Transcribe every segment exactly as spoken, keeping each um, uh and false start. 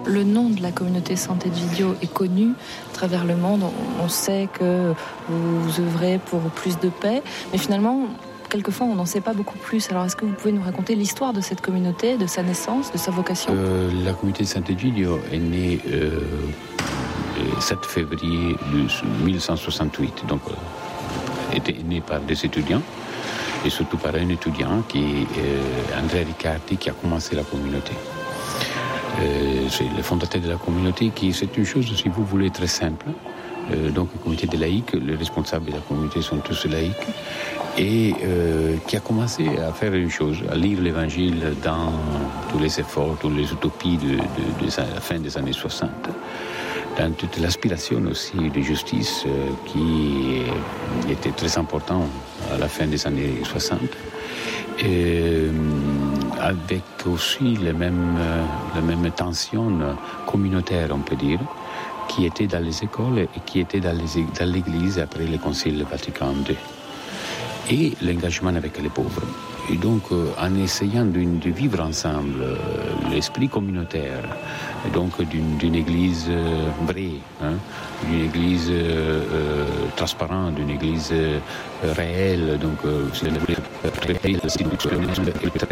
le nom de la communauté Sant'Egidio est connu à travers le monde. On, on sait que vous œuvrez pour plus de paix, mais finalement, quelquefois, on n'en sait pas beaucoup plus. Alors, est-ce que vous pouvez nous raconter l'histoire de cette communauté, de sa naissance, de sa vocation ? euh, La communauté Sant'Egidio est née euh, le sept février mille cent soixante-huit, donc euh, était née par des étudiants, et surtout par un étudiant qui est euh, Andrea Riccardi, qui a commencé la communauté. Euh, c'est le fondateur de la communauté, qui c'est une chose, si vous voulez, très simple. Euh, donc, la communauté des laïcs, les responsables de la communauté sont tous laïcs, et euh, qui a commencé à faire une chose, à lire l'évangile dans tous les efforts, toutes les utopies de, de, de la fin des années soixante, dans toute l'aspiration aussi de justice euh, qui était très important à la fin des années soixante. Et, avec aussi les mêmes, les mêmes tensions communautaires, on peut dire, qui étaient dans les écoles et qui étaient dans, les, dans l'Église après le Concile Vatican deux. Et l'engagement avec les pauvres. Et donc, euh, en essayant de, de vivre ensemble euh, l'esprit communautaire, et donc d'une, d'une église euh, vraie, hein, d'une église euh, euh, transparente, d'une église euh, réelle, donc euh, c'est la très institutionnelle et très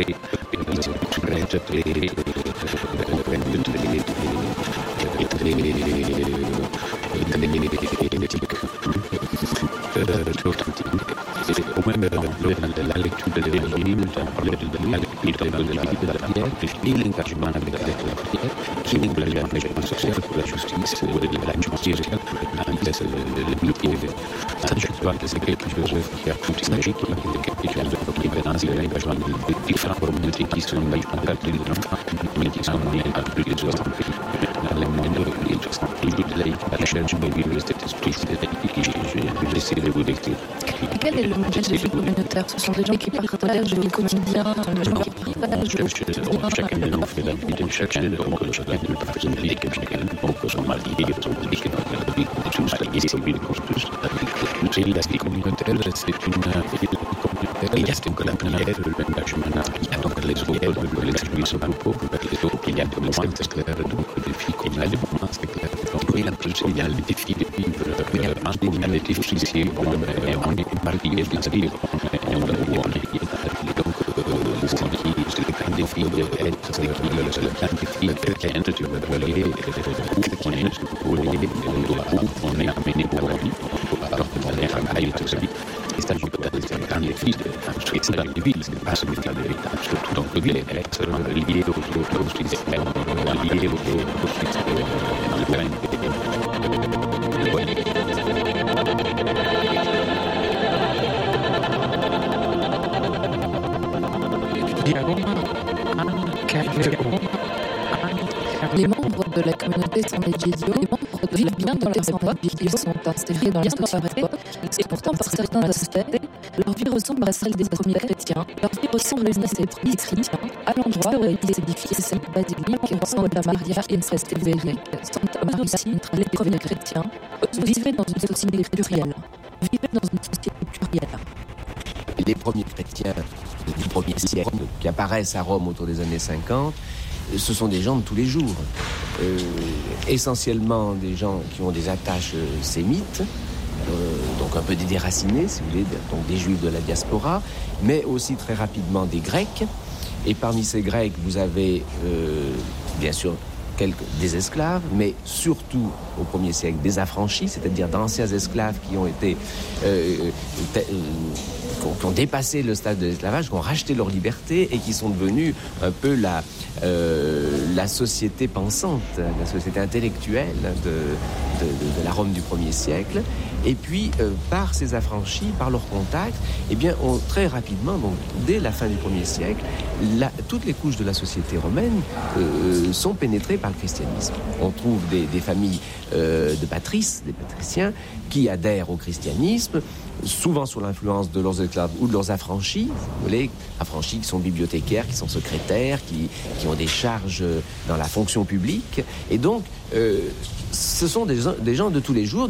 très authentique. Au même la lecture de l'évangile, la lecture de la prière et l'engagement avec la prière, qui est l'engagement social pour la justice, pour la justice sociale, le métier. Ça, je crois que c'est quelque chose qui a continué, qui est quelque chose qui est dans l'engagement de différentes communautés qui sont dans le l'enfant, mais qui sont dans plus de soixante pays. Dans le monde, il y a soixante pays de laïcs à la recherche de vivre cet esprit de laïc que j'ai essayé de vous décrire. Quel est le modèle de vie communautaire ? Ce sont des gens qui partagent le quotidien, des gens qui partagent le quotidien. Chacun de nous fait la vie de chacun de nous, chacun de nous partage la vie de chacun de nous, son mari, son vie, la vie de tous, la vie de tous. C'est l'aspect communautaire, c'est une communautaire. Il y a donc la prière, l'engagement, il y a donc les autres, l'exclusion sur le pauvre, il y a des moments c'est clair, donc des filles comme elle, des moments c'est clair. Et la plus, il y a le défi de vivre, il y a le défi ici, on est une partie de la vie, on est donc c'est le grand défi d'être, c'est le grand défi chrétien, tu veux voler, où on est, où on est amené pour la vie, alors que dans les travail, tout ça. Et ça, je peux dire que c'est un grand défi de c'est dans les villes, c'est pas ce métier de l'État. Surtout donc, le ville est lié au système, lié au système, les membres de la communauté Sant'Egidio, les membres de la bien dans la Sant'Egidio sont inscrits dans l'histoire de leur époque, et pourtant par certains aspects, leur vie ressemble à celle des premiers chrétiens, leur vie ressemble à celle des premiers chrétiens, à l'endroit où a été édifiée cette basilique qui ressemble à Maria in Sant'Egidio, Santa Maria, les premiers chrétiens, vivaient dans une société plurielle, vivaient dans une société plurielle. Les premiers chrétiens du premier siècle qui apparaissent à Rome autour des années cinquante, ce sont des gens de tous les jours, euh, essentiellement des gens qui ont des attaches euh, sémites, euh, donc un peu des déracinés, si vous voulez, donc des juifs de la diaspora, mais aussi très rapidement des Grecs. Et parmi ces Grecs, vous avez euh, bien sûr quelques, des esclaves, mais surtout au premier siècle des affranchis, c'est-à-dire d'anciens esclaves qui ont été euh, euh, qui ont dépassé le stade de l'esclavage, qui ont racheté leur liberté et qui sont devenus un peu la, euh, la société pensante, la société intellectuelle de, de, de, de la Rome du premier siècle. Et puis, euh, par ces affranchis, par leur contact, eh bien, on, très rapidement, donc, dès la fin du premier siècle, la, toutes les couches de la société romaine euh, sont pénétrées par le christianisme. On trouve des, des familles euh, de patrices, des patriciens, qui adhèrent au christianisme, souvent sous l'influence de leurs esclaves ou de leurs affranchis, vous voulez, affranchis qui sont bibliothécaires, qui sont secrétaires, qui, qui ont des charges dans la fonction publique. Et donc, euh, ce sont des, des gens de tous les jours.